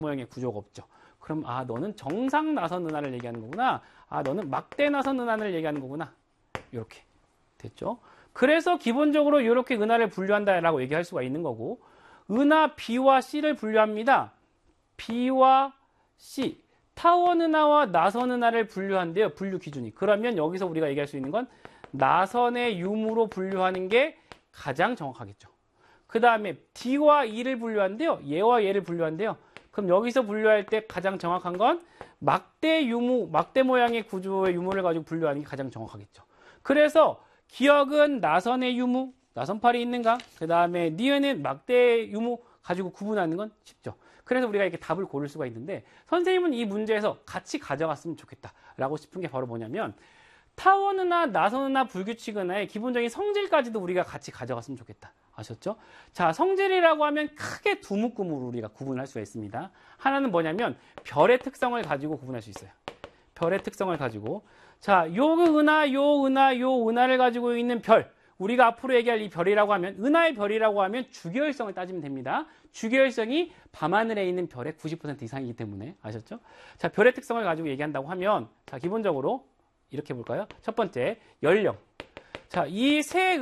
모양의 구조가 없죠. 그럼 너는 정상 나선 은하를 얘기하는 거구나. 너는 막대 나선 은하를 얘기하는 거구나. 이렇게 됐죠. 그래서 기본적으로 이렇게 은하를 분류한다라고 얘기할 수가 있는 거고, 은하 B와 C를 분류합니다. B와 C, 타원 은하와 나선 은하를 분류한대요. 분류 기준이. 그러면 여기서 우리가 얘기할 수 있는 건 나선의 유무로 분류하는 게 가장 정확하겠죠. 그 다음에 D와 E를 분류한대요. 얘와 얘를 분류한대요. 그럼 여기서 분류할 때 가장 정확한 건 막대 유무, 막대 모양의 구조의 유무를 가지고 분류하는 게 가장 정확하겠죠. 그래서 기억은 나선의 유무, 나선팔이 있는가? 그 다음에 니은은 막대 유무 가지고 구분하는 건 쉽죠. 그래서 우리가 이렇게 답을 고를 수가 있는데, 선생님은 이 문제에서 같이 가져갔으면 좋겠다라고 싶은 게 바로 뭐냐면, 타원 은하, 나선 은하, 불규칙 은하의 기본적인 성질까지도 우리가 같이 가져갔으면 좋겠다. 아셨죠? 자, 성질이라고 하면 크게 두 묶음으로 우리가 구분할 수가 있습니다. 하나는 뭐냐면 별의 특성을 가지고 구분할 수 있어요. 별의 특성을 가지고. 자, 요 은하, 요 은하, 요 은하를 가지고 있는 별. 우리가 앞으로 얘기할 이 별이라고 하면, 은하의 별이라고 하면 주기혈성을 따지면 됩니다. 주기혈성이 밤하늘에 있는 별의 90% 이상이기 때문에. 아셨죠? 자, 별의 특성을 가지고 얘기한다고 하면, 자, 기본적으로 이렇게 볼까요? 첫 번째, 연령. 자, 이 세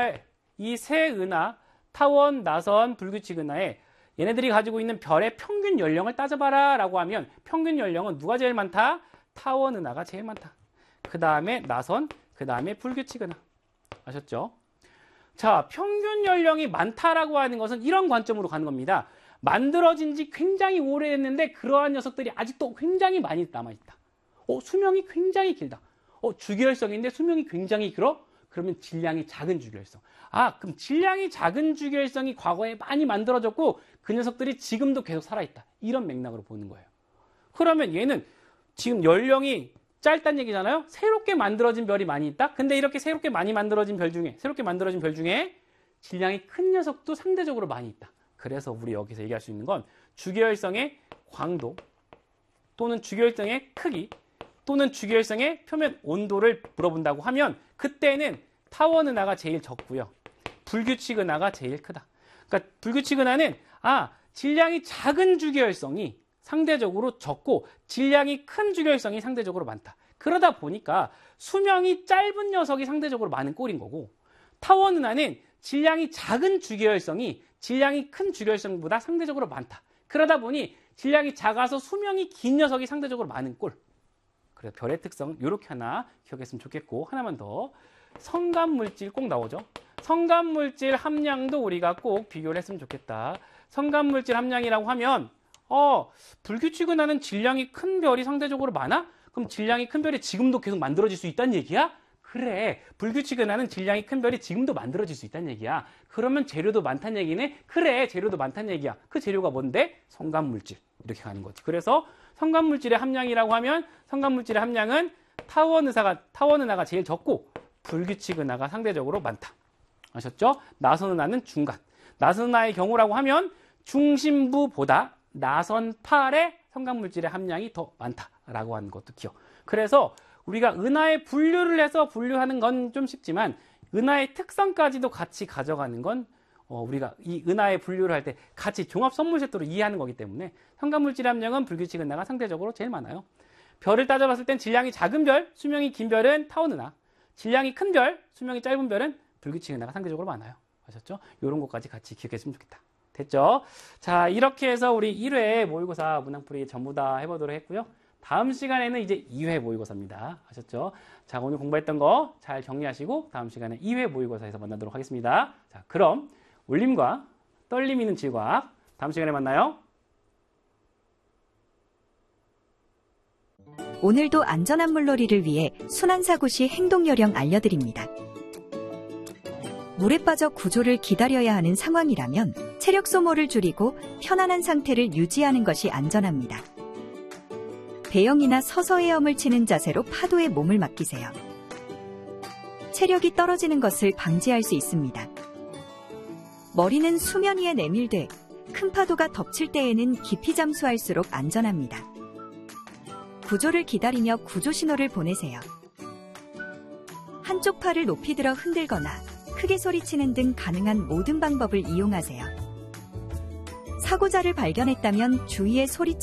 은하, 타원, 나선, 불규칙 은하에 얘네들이 가지고 있는 별의 평균 연령을 따져봐라 라고 하면, 평균 연령은 누가 제일 많다? 타원 은하가 제일 많다. 그 다음에 나선, 그 다음에 불규칙 은하. 아셨죠? 자, 평균 연령이 많다라고 하는 것은 이런 관점으로 가는 겁니다. 만들어진 지 굉장히 오래됐는데 그러한 녀석들이 아직도 굉장히 많이 남아있다. 수명이 굉장히 길다. 주기혈성인데 수명이 굉장히 길어? 그러면 질량이 작은 주기혈성. 그럼 질량이 작은 주기혈성이 과거에 많이 만들어졌고 그 녀석들이 지금도 계속 살아있다. 이런 맥락으로 보는 거예요. 그러면 얘는 지금 연령이 짧다는 얘기잖아요. 새롭게 만들어진 별이 많이 있다. 근데 이렇게 새롭게 만들어진 별 중에 질량이 큰 녀석도 상대적으로 많이 있다. 그래서 우리 여기서 얘기할 수 있는 건 주기혈성의 광도 또는 주기혈성의 크기 또는 주기혈성의 표면 온도를 물어본다고 하면, 그때는 타원 은하가 제일 적고요. 불규칙 은하가 제일 크다. 그러니까 불규칙 은하는 질량이 작은 주기혈성이 상대적으로 적고 질량이 큰 주기혈성이 상대적으로 많다. 그러다 보니까 수명이 짧은 녀석이 상대적으로 많은 꼴인 거고, 타원 은하는 질량이 작은 주기혈성이 질량이 큰 주기혈성보다 상대적으로 많다. 그러다 보니 질량이 작아서 수명이 긴 녀석이 상대적으로 많은 꼴. 그래서 별의 특성 이렇게 하나 기억했으면 좋겠고, 하나만 더. 성감물질 꼭 나오죠. 성감물질 함량도 우리가 꼭 비교를 했으면 좋겠다. 성감물질 함량이라고 하면 불규칙 은하는 질량이 큰 별이 상대적으로 많아? 그럼 질량이 큰 별이 지금도 계속 만들어질 수 있다는 얘기야? 그래, 불규칙 은하는 질량이 큰 별이 지금도 만들어질 수 있다는 얘기야. 그러면 재료도 많다는 얘기네? 그래, 재료도 많다는 얘기야. 그 재료가 뭔데? 성감물질. 이렇게 가는 거지. 그래서 성감물질의 함량이라고 하면, 성감물질의 함량은 타원 은하가 제일 적고 불규칙 은하가 상대적으로 많다. 아셨죠? 나선 은하는 중간. 나선 은하의 경우라고 하면 중심부보다 나선팔의 성감물질의 함량이 더 많다라고 하는 것도 기억. 그래서 우리가 은하의 분류를 해서 분류하는 건 좀 쉽지만 은하의 특성까지도 같이 가져가는 건 우리가 이 은하의 분류를 할 때 같이 종합 선물 세트로 이해하는 거기 때문에 성감물질 함량은 불규칙 은하가 상대적으로 제일 많아요. 별을 따져봤을 땐 질량이 작은 별, 수명이 긴 별은 타원 은하, 질량이 큰 별, 수명이 짧은 별은 불규칙 은하가 상대적으로 많아요. 아셨죠? 이런 것까지 같이 기억했으면 좋겠다. 됐죠? 자, 이렇게 해서 우리 1회 모의고사 문항풀이 전부 다 해보도록 했고요. 다음 시간에는 이제 2회 모의고사입니다. 아셨죠? 자, 오늘 공부했던 거 잘 정리하시고 다음 시간에 2회 모의고사에서 만나도록 하겠습니다. 자, 그럼 울림과 떨림 있는 질과학 다음 시간에 만나요. 오늘도 안전한 물놀이를 위해 순환사고 시 행동요령 알려드립니다. 물에 빠져 구조를 기다려야 하는 상황이라면 체력 소모를 줄이고 편안한 상태를 유지하는 것이 안전합니다. 배영이나 서서 헤엄을 치는 자세로 파도에 몸을 맡기세요. 체력이 떨어지는 것을 방지할 수 있습니다. 머리는 수면 위에 내밀되 큰 파도가 덮칠 때에는 깊이 잠수할수록 안전합니다. 구조를 기다리며 구조 신호를 보내세요. 한쪽 팔을 높이 들어 흔들거나 크게 소리치는 등 가능한 모든 방법을 이용하세요. 사고자를 발견했다면 주위에 소리쳐